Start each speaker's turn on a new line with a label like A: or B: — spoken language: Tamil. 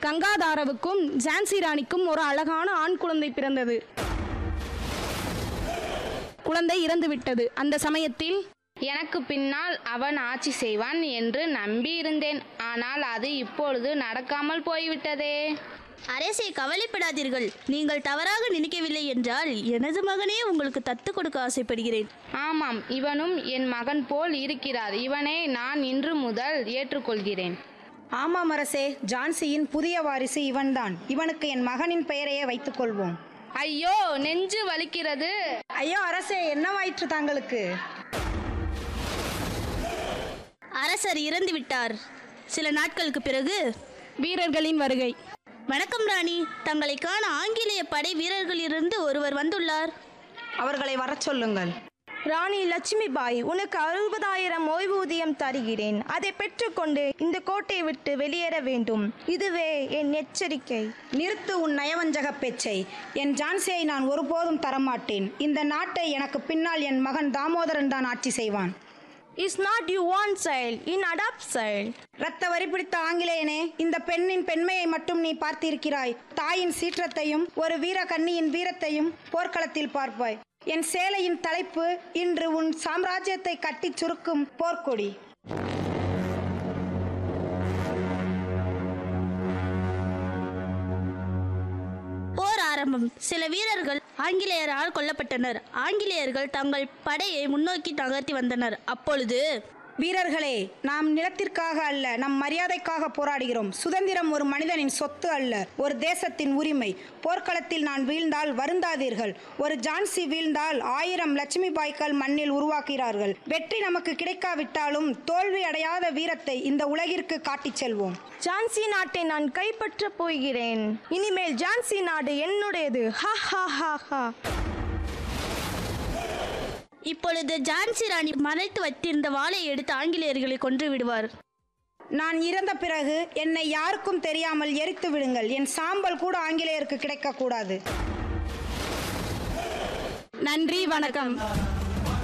A: கங்காதாரவுக்கும் ஜான்சி ராணிக்கும் ஒரு அழகான ஆண் குழந்தை பிறந்தது. குழந்தை இறந்துவிட்டது. அந்த சமயத்தில்
B: எனக்கு பின்னால் அவன் ஆட்சி செய்வான் என்று நம்பியிருந்தேன். ஆனால் அது இப்பொழுது நடக்காமல் போய்விட்டதே.
C: அரசே, கவலைப்படாதீர்கள். நீங்கள் தவறாக நினைக்கவில்லை என்றால் எனது மகனே உங்களுக்கு தத்து கொடுக்க ஆசைப்படுகிறேன்.
B: ஆமாம், இவனும் என் மகன் போல் இருக்கிறார். இவனை நான் இன்று முதல் ஏற்றுக்கொள்கிறேன்.
D: ஆமாம் அரசே, ஜான்சியின் புதிய வாரிசு இவன்தான். இவனுக்கு என் மகனின் பெயரையே வைத்துக் கொள்வோம்.
B: ஐயோ, நெஞ்சு வலிக்கிறது.
D: ஐயோ அரசே, என்னவாயிற்று தாங்களுக்கு?
C: அரசர் இறந்து விட்டார். சில நாட்களுக்கு பிறகு
A: வீரர்களின் வருகை.
C: வணக்கம் ராணி, தங்களை காண ஆங்கிலேய படை வீரர்களிலிருந்து ஒருவர் வந்துள்ளார்.
D: அவர்களை வரச் சொல்லுங்கள்.
E: ராணி லட்சுமிபாய், உனக்கு 60,000 ஓய்வூதியம் தருகிறேன். அதை பெற்றுக்கொண்டு இந்த கோட்டையை விட்டு வெளியேற வேண்டும். இதுவே என் எச்சரிக்கை.
D: நிறுத்து உன் நயவஞ்சக பேச்சை. என் ஜான்சியை நான் ஒருபோதும் தரமாட்டேன். இந்த நாட்டை எனக்கு பின்னால் என் மகன் தாமோதரன் தான் ஆட்சி செய்வான்.
E: Is not you one child in adapt child.
D: இரத்த வரி பிடித்த ஆங்கிலேயனே, இந்த பெண்ணின் பெண்மையை மட்டும் நீ பார்த்திருக்கிறாய். தாயின் சீற்றத்தையும் ஒரு வீர கன்னியின் வீரத்தையும் போர்க்களத்தில் பார்ப்பாய். என் சேலையின் தலைப்பு இன்று உன் சாம்ராஜ்யத்தை கட்டிச் சுருக்கும் போர்க்கொடி.
C: போர் ஆரம்பம். சில வீரர்கள் ஆங்கிலேயரால் கொல்லப்பட்டனர். ஆங்கிலேயர்கள் தங்கள் படையை முன்னோக்கி நகர்த்தி வந்தனர். அப்பொழுது,
D: வீரர்களே, நாம் நிலத்திற்காக அல்ல, நம் மரியாதைக்காக போராடுகிறோம். சுதந்திரம் ஒரு மனிதனின் சொத்து அல்ல, ஒரு தேசத்தின் உரிமை. போர்க்களத்தில் நான் வீழ்ந்தால் வருந்தாதீர்கள். ஒரு ஜான்சி வீழ்ந்தால் 1000 லட்சுமி பாய்கள் மண்ணில் உருவாக்குகிறார்கள். வெற்றி நமக்கு கிடைக்காவிட்டாலும் தோல்வி அடையாத வீரத்தை இந்த உலகிற்கு காட்டிச் செல்வோம்.
E: ஜான்சி நாட்டை நான் கைப்பற்ற போகிறேன். இனிமேல் ஜான்சி நாடு என்னுடையது. ஹா ஹா ஹா ஹா.
C: இப்பொழுது ஜான்சி ராணி மறைத்து வைத்திருந்த வாளை எடுத்து ஆங்கிலேயர்களை கொன்று விடுவார்.
D: நான் இறந்த பிறகு என்னை யாருக்கும் தெரியாமல் எரித்து விடுங்கள். என் சாம்பல் கூட ஆங்கிலேயருக்கு கிடைக்கக்கூடாது.
A: நன்றி, வணக்கம்.